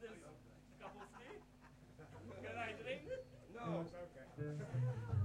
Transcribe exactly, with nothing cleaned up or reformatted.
this Kapowski? Can I drink? No, it's okay.